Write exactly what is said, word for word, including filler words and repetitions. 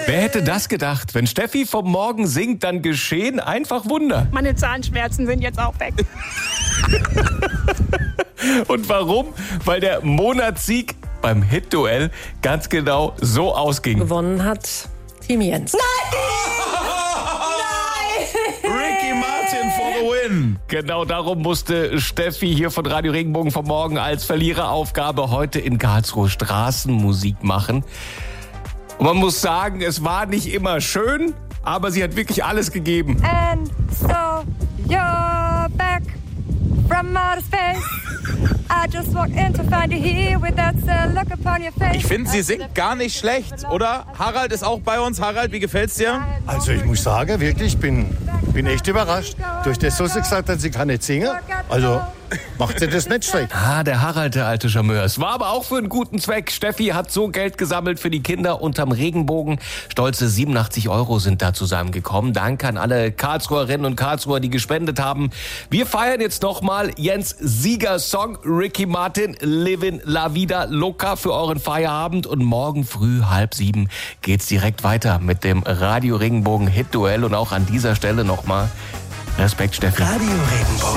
Wer hätte das gedacht? Wenn Steffi vom Morgen singt, dann geschehen einfach Wunder. Meine Zahnschmerzen sind jetzt auch weg. Und warum? Weil der Monatssieg beim Hit-Duell ganz genau so ausging. Gewonnen hat Team Jens. Ricky Martin for the win. Genau darum musste Steffi hier von Radio Regenbogen vom Morgen als Verliereraufgabe heute in Karlsruhe Straßenmusik machen. Und man muss sagen, es war nicht immer schön, aber sie hat wirklich alles gegeben. And so you're back from outer space. I just walked in to find you here with that sad look upon your face. Ich finde, sie singt gar nicht schlecht, oder? Harald ist auch bei uns. Harald, wie gefällt's dir? Also ich muss sagen, wirklich, ich bin, bin echt überrascht. Durch das, was sie gesagt hat, sie kann nicht singen. Also macht sie das nicht schlecht. Ah, der Harald, der alte Charmeur. Es war aber auch für einen guten Zweck. Steffi hat so Geld gesammelt für die Kinder unterm Regenbogen. Stolze siebenundachtzig Euro sind da zusammengekommen. Danke an alle Karlsruherinnen und Karlsruher, die gespendet haben. Wir feiern jetzt nochmal Jens Siegersong Ricky Martin, Livin' La Vida Loca für euren Feierabend. Und morgen früh halb sieben geht's direkt weiter mit dem Radio Regenbogen Hit Duell. Und auch an dieser Stelle nochmal Respekt, Steffi. Radio Regenbogen.